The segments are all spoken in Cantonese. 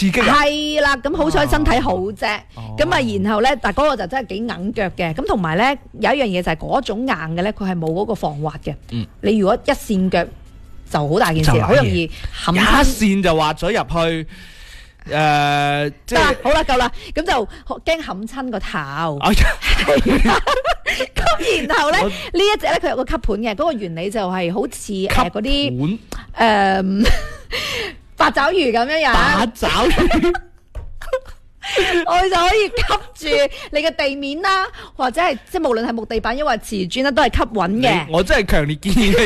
刺激啊！ 係啦，咁好彩身體好啫。咁啊，然後咧，但嗰個就真係幾硬腳嘅。咁同埋咧，有一樣嘢就係嗰種硬嘅咧，佢係冇嗰個防滑嘅。你如果一跣腳就好大件事，好容易冚親。 一跣就滑咗入去。即係好啦，夠啦，咁就驚冚親個頭。咁然後咧，呢一隻咧佢有個吸盤嘅，嗰個原理就係好似嗰啲八爪魚咁樣樣。 八爪魚， 我就可以吸住你嘅地面啦，或者係即係無論係木地板抑或瓷磚咧，都係吸穩嘅。 我真係強烈建議你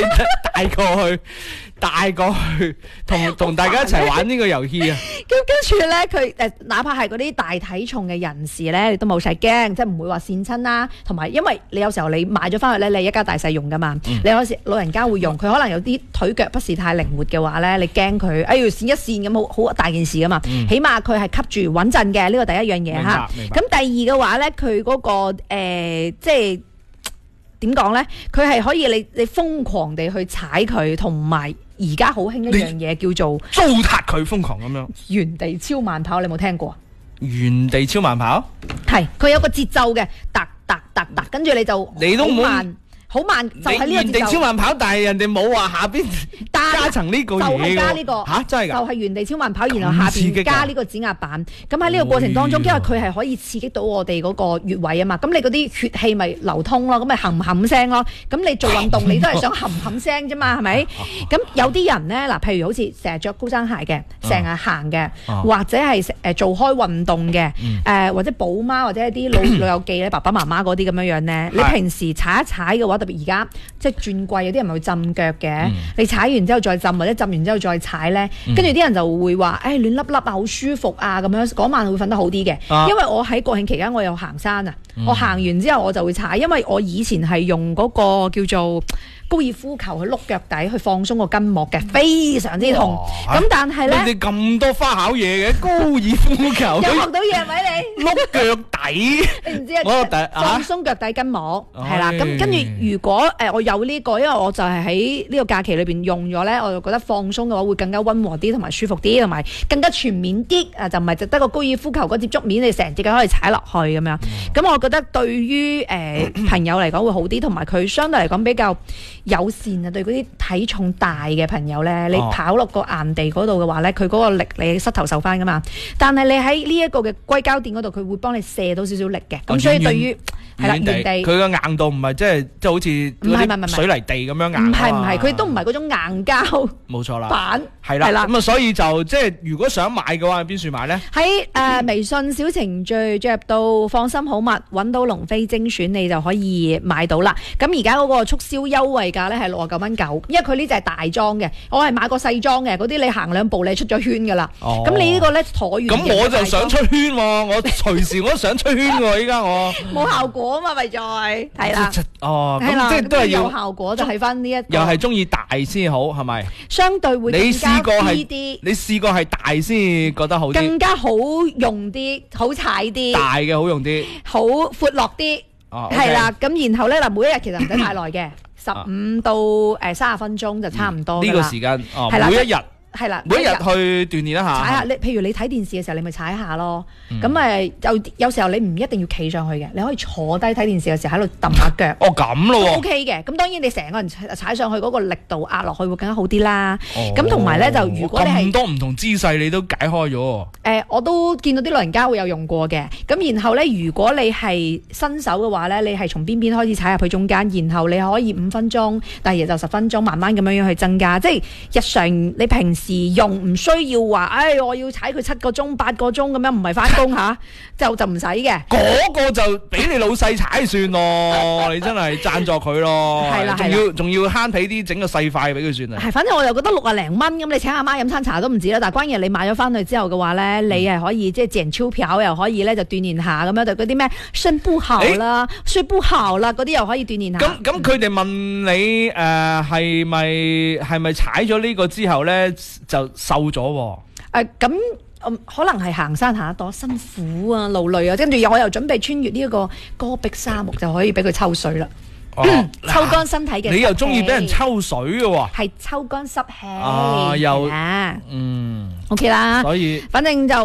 帶過去，同大家一齊玩呢個遊戲啊！ 咁跟住咧，佢哪怕係嗰啲大體重嘅人士咧，你都冇使驚，即係唔會話跣親啦。同埋因為你有時候你買咗翻去咧，你一家大細用噶嘛，你有時老人家會用，佢可能有啲腿腳不是太靈活嘅話咧，你驚佢跣一跣咁好大件事噶嘛。起碼佢係吸住穩陣嘅，呢個第一樣嘢嚇。咁第二嘅話咧，佢嗰個即係點講咧？佢係可以你瘋狂地去踩佢，同埋而家好興一樣嘢叫做糟蹋佢，瘋狂咁樣原地超慢跑，你有冇聽過？ 原地超慢跑係佢有個節奏嘅，突，跟住你就你都好慢，就喺呢個原地超慢跑，但係人哋冇話下邊加層呢個嘢就係加呢個嚇，真係㗎， 就係原地超慢跑，然後下邊加呢個指壓板。咁喺呢個過程當中，因為佢係可以刺激到我哋嗰個穴位啊嘛，咁你嗰啲血氣咪流通咯，咁咪冚冚聲咯。咁你做運動你都係想冚冚聲啫嘛，係咪？咁有啲人咧嗱，譬如好似成日着高踭鞋嘅，成日行嘅，或者係做開運動嘅，或者寶媽或者一啲老友記咧，爸爸媽媽嗰啲咁樣樣咧，你平時踩一踩嘅話，特別而家即係轉季，有啲人咪會浸腳嘅。你踩完之後再浸，或者浸完之後再踩咧，跟住啲人就會話，暖粒粒啊，好舒服啊，咁樣嗰晚會瞓得好啲嘅。因為我喺國慶期間我有行山啊，我行完之後我就會踩，因為我以前係用嗰個叫做高爾夫球去碌腳底去放鬆個筋膜嘅，非常之痛。咁但係咧， 你哋咁多花巧嘢嘅高爾夫球， 有學到嘢咪你？ 碌腳底， 你唔知啊？放鬆腳底筋膜係啦。咁跟住如果我有呢個，因為我就係喺呢個假期裏邊用咗咧，我就覺得放鬆嘅話會更加溫和啲，同埋舒服啲，同埋更加全面啲。就唔係淨得個高爾夫球嗰接觸面，你成隻腳可以踩落去咁樣。咁我覺得對於朋友嚟講會好啲，同埋佢相對嚟講比較友善啊，對嗰啲體重大嘅朋友咧，你跑落個硬地嗰度嘅話咧，佢嗰個力你膝頭受翻噶嘛。但係你喺呢一個嘅硅膠墊嗰度，佢會幫你射到少少力嘅。咁所以對於係啦，原地佢個硬度唔係即係好似嗰啲水泥地咁樣硬。唔係，佢都唔係嗰種硬膠。冇錯啦。板係啦。咁啊，所以就即係如果想買嘅話，喺邊處買咧？ 喺微信小程序進入到放心好物，揾到龍飛精選，你就可以買到啦。咁而家嗰個促銷優惠價咧係69.9蚊，因為佢呢隻係大裝嘅，我係買過細裝嘅，嗰啲你行兩步你出咗圈噶啦。咁你呢個咧橢圓。 咁我就想出圈喎，我隨時我都想出圈喎，依家我冇效果啊嘛，咪再係啦。 咁即係都係有效果，就係翻呢一個。 又係中意大先好，係咪？ 相對會更加啲啲。 你試過係大先覺得好啲？更加好用啲，好踩啲。 大嘅好用啲。好闊落啲。係啦，咁然後咧嗱，每一日其實唔使太耐嘅。15到30分鐘就差唔多㗎啦。呢個時間每一日係啦， 每一日去鍛鍊一下。 踩下你，譬如你睇電視嘅時候，你咪踩下咯。咁有時候你唔一定要企上去嘅，你可以坐低睇電視嘅時候喺度揼下腳。 咁咯喎。 OK 嘅，咁當然你成個人踩上去嗰個力度壓落去會更加好啲啦。咁同埋咧就如果你係咁多唔同姿勢你都解開咗。 我都見到啲老人家會有用過嘅。咁然後咧，如果你係新手嘅話咧，你係從邊邊開始踩入去中間，然後你可以5分鐘，第二日就10分鐘，慢慢咁樣去增加。即係日常你平時用唔需要話，我要踩佢7個鐘、8個鐘咁樣，唔係翻工嚇，就唔使嘅。 嗰個就俾你老細踩算咯，你真係贊助佢咯。係啦，仲要慳皮啲，整個細塊俾佢算啊。 係，反正我又覺得60零蚊咁，你請阿媽飲餐茶都唔止啦。但係關鍵你買咗翻去之後嘅話咧，你係可以即係賺超票，又可以咧就鍛鍊下咁樣，就嗰啲咩身不好啦、睡不好啦嗰啲又可以鍛鍊下。 咁佢哋問你係咪踩咗呢個之後咧就瘦咗？ 咁可能係行山行得多辛苦啊、勞累啊，跟住我又準備穿越呢一個戈壁沙漠，就可以俾佢抽水啦。抽乾身體嘅。你又中意俾人抽水嘅喎？ 係抽乾濕氣。OK 啦。 所以反正就。